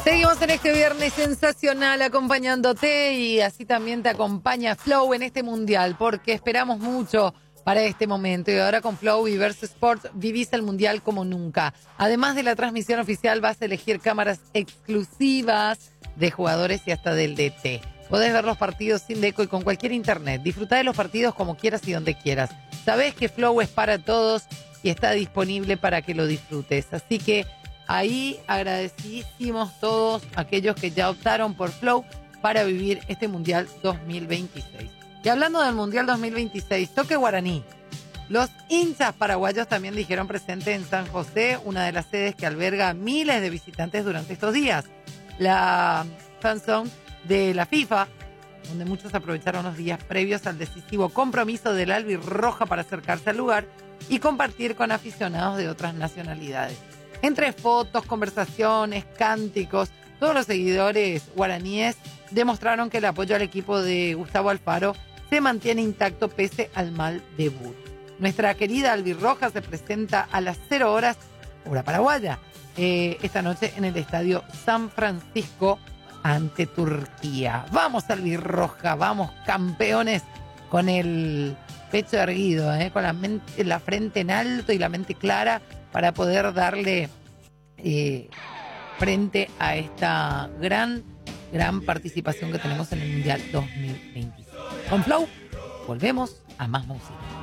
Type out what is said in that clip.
Seguimos en este viernes sensacional acompañándote y así también te acompaña Flow en este mundial porque esperamos mucho para este momento y ahora con Flow y Verse Sports vivís el mundial como nunca. Además de la transmisión oficial vas a elegir cámaras exclusivas de jugadores y hasta del DT. Podés ver los partidos sin deco y con cualquier internet. Disfrutá de los partidos como quieras y donde quieras. Sabés que Flow es para todos y está disponible para que lo disfrutes. Así que ahí agradecidísimos todos aquellos que ya optaron por Flow para vivir este Mundial 2026. Y hablando del Mundial 2026, toque guaraní. Los hinchas paraguayos también dijeron presente en San José, una de las sedes que alberga miles de visitantes durante estos días. La fanzone de la FIFA, donde muchos aprovecharon los días previos al decisivo compromiso del albirroja para acercarse al lugar y compartir con aficionados de otras nacionalidades. Entre fotos, conversaciones, cánticos, todos los seguidores guaraníes demostraron que el apoyo al equipo de Gustavo Alfaro se mantiene intacto pese al mal debut. Nuestra querida albirroja se presenta a las 0 horas, hora paraguaya, esta noche en el estadio San Francisco ante Turquía. Vamos albirroja, vamos campeones con el pecho erguido, con la frente en alto y la mente clara para poder darle frente a esta gran participación que tenemos en el Mundial 2026. Con Flow, volvemos a más música.